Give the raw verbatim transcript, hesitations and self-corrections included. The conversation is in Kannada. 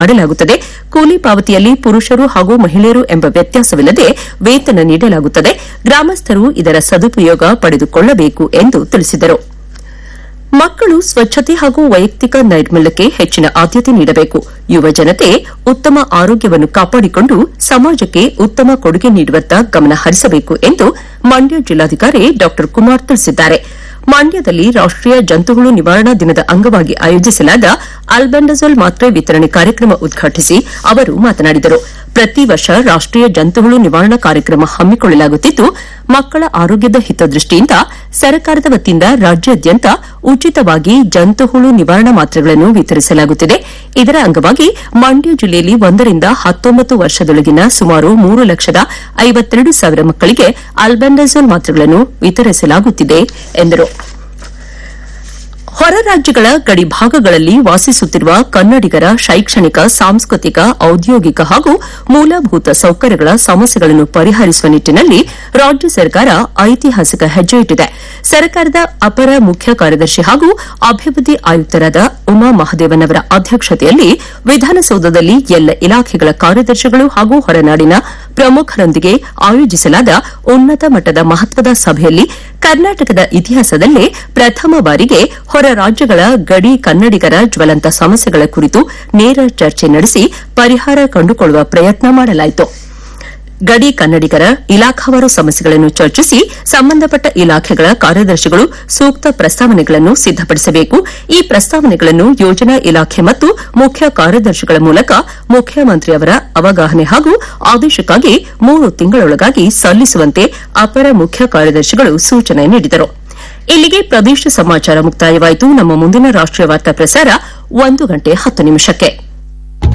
ಮಾಡಲಾಗುತ್ತದೆ. ಕೂಲಿ ಪಾವತಿಯಲ್ಲಿ ಪುರುಷರು ಹಾಗೂ ಮಹಿಳೆಯರು ಎಂಬ ವ್ಯತ್ಯಾಸವಿಲ್ಲದೆ ವೇತನ ನೀಡಲಾಗುತ್ತದೆ. ಗ್ರಾಮಸ್ಥರು ಇದರ ಸದುಪಯೋಗ ಪಡೆದುಕೊಳ್ಳಬೇಕು ಎಂದು ತಿಳಿಸಿದರು. ಮಕ್ಕಳು ಸ್ವಚ್ಛತೆ ಹಾಗೂ ವೈಯಕ್ತಿಕ ನೈರ್ಮಲ್ಯಕ್ಕೆ ಹೆಚ್ಚಿನ ಆದ್ಯತೆ ನೀಡಬೇಕು. ಯುವ ಜನತೆ ಉತ್ತಮ ಆರೋಗ್ಯವನ್ನು ಕಾಪಾಡಿಕೊಂಡು ಸಮಾಜಕ್ಕೆ ಉತ್ತಮ ಕೊಡುಗೆ ನೀಡುವತ್ತ ಗಮನ ಹರಿಸಬೇಕು ಎಂದು ಮಂಡ್ಯ ಜಿಲ್ಲಾಧಿಕಾರಿ ಡಾ ಕುಮಾರ್ ತಿಳಿಸಿದ್ದಾರೆ. ಮಂಡ್ಯದಲ್ಲಿ ರಾಷ್ಟೀಯ ಜಂತುಹುಳು ನಿವಾರಣಾ ದಿನದ ಅಂಗವಾಗಿ ಆಯೋಜಿಸಲಾದ ಆಲ್ಬೆಂಡಜೋಲ್ ಮಾತ್ರೆ ವಿತರಣೆ ಕಾರ್ಯಕ್ರಮ ಉದ್ಘಾಟಿಸಿ ಅವರು ಮಾತನಾಡಿದರು. ಪ್ರತಿ ವರ್ಷ ರಾಷ್ಟೀಯ ಜಂತುಹುಳು ನಿವಾರಣಾ ಕಾರ್ಯಕ್ರಮ ಹಮ್ಮಿಕೊಳ್ಳಲಾಗುತ್ತಿದ್ದು, ಮಕ್ಕಳ ಆರೋಗ್ಯದ ಹಿತದೃಷ್ಟಿಯಿಂದ ಸರ್ಕಾರದ ವತಿಯಿಂದ ರಾಜ್ಯಾದ್ಯಂತ ಉಚಿತವಾಗಿ ಜಂತುಹುಳು ನಿವಾರಣಾ ಮಾತ್ರೆಗಳನ್ನು ವಿತರಿಸಲಾಗುತ್ತಿದೆ. ಇದರ ಅಂಗವಾಗಿ ಮಂಡ್ಯ ಜಿಲ್ಲೆಯಲ್ಲಿ ಒಂದರಿಂದ ಹತ್ತೊಂಬತ್ತು ವರ್ಷದೊಳಗಿನ ಸುಮಾರು ಮೂರು ಲಕ್ಷದ ಐವತ್ತೆರಡು ಸಾವಿರ ಮಕ್ಕಳಿಗೆ ಆಲ್ಬೆಂಡಜೋಲ್ ಮಾತ್ರೆಗಳನ್ನು ವಿತರಿಸಲಾಗುತ್ತಿದೆ ಎಂದರು. ಹೊರ ರಾಜ್ಯಗಳ ಗಡಿ ಭಾಗಗಳಲ್ಲಿ ವಾಸಿಸುತ್ತಿರುವ ಕನ್ನಡಿಗರ ಶೈಕ್ಷಣಿಕ, ಸಾಂಸ್ಕೃತಿಕ, ಔದ್ಯೋಗಿಕ ಹಾಗೂ ಮೂಲಭೂತ ಸೌಕರ್ಯಗಳ ಸಮಸ್ಯೆಗಳನ್ನು ಪರಿಹರಿಸುವ ನಿಟ್ಟಿನಲ್ಲಿ ರಾಜ್ಯ ಸರ್ಕಾರ ಐತಿಹಾಸಿಕ ಹೆಜ್ಜೆ ಇಟ್ಟಿದೆ. ಸರ್ಕಾರದ ಅಪರ ಮುಖ್ಯ ಕಾರ್ಯದರ್ಶಿ ಹಾಗೂ ಅಭಿವೃದ್ಧಿ ಆಯುಕ್ತರಾದ ಉಮಾ ಮಹದೇವನ್ ಅವರ ಅಧ್ಯಕ್ಷತೆಯಲ್ಲಿ ವಿಧಾನಸೌಧದಲ್ಲಿ ಎಲ್ಲ ಇಲಾಖೆಗಳ ಕಾರ್ಯದರ್ಶಿಗಳು ಹಾಗೂ ಹೊರನಾಡಿನ ಪ್ರಮುಖರೊಂದಿಗೆ ಆಯೋಜಿಸಲಾದ ಉನ್ನತ ಮಟ್ಟದ ಮಹತ್ವದ ಸಭೆಯಲ್ಲಿ ಕರ್ನಾಟಕದ ಇತಿಹಾಸದಲ್ಲೇ ಪ್ರಥಮ ಬಾರಿಗೆ ಹೊರ ರಾಜ್ಯಗಳ ಗಡಿ ಕನ್ನಡಿಗರ ಜ್ವಲಂತ ಸಮಸ್ಯೆಗಳ ಕುರಿತು ನೇರ ಚರ್ಚೆ ನಡೆಸಿ ಪರಿಹಾರ ಕಂಡುಕೊಳ್ಳುವ ಪ್ರಯತ್ನ ಮಾಡಲಾಯಿತು. ಗಡಿ ಕನ್ನಡಿಗರ ಇಲಾಖಾವಾರು ಸಮಸ್ಯೆಗಳನ್ನು ಚರ್ಚಿಸಿ ಸಂಬಂಧಪಟ್ಟ ಇಲಾಖೆಗಳ ಕಾರ್ಯದರ್ಶಿಗಳು ಸೂಕ್ತ ಪ್ರಸ್ತಾವನೆಗಳನ್ನು ಸಿದ್ದಪಡಿಸಬೇಕು. ಈ ಪ್ರಸ್ತಾವನೆಗಳನ್ನು ಯೋಜನಾ ಇಲಾಖೆ ಮತ್ತು ಮುಖ್ಯ ಕಾರ್ಯದರ್ಶಿಗಳ ಮೂಲಕ ಮುಖ್ಯಮಂತ್ರಿಯವರ ಅವಗಾಹನೆ ಹಾಗೂ ಆದೇಶಕ್ಕಾಗಿ ಮೂರು ತಿಂಗಳೊಳಗಾಗಿ ಸಲ್ಲಿಸುವಂತೆ ಅಪರ ಮುಖ್ಯ ಕಾರ್ಯದರ್ಶಿಗಳು ಸೂಚನೆ ನೀಡಿದರು. ಇಲ್ಲಿಗೆ ಪ್ರದೇಶ ಸಮಾಚಾರ ಮುಕ್ತಾಯವಾಯಿತು. ನಮ್ಮ ಮುಂದಿನ ರಾಷ್ಟೀಯ ವಾರ್ತಾ ಪ್ರಸಾರ ಒಂದು ಗಂಟೆ ಹತ್ತು ನಿಮಿಷಕ್ಕೆ.